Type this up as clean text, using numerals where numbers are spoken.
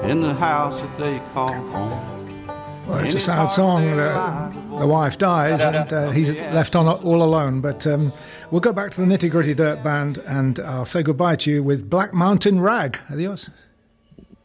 in the house that they call home. Well, it's a sad song. The wife dies and he's left on all alone. But we'll go back to the Nitty Gritty Dirt Band and I'll say goodbye to you with Black Mountain Rag. Adios.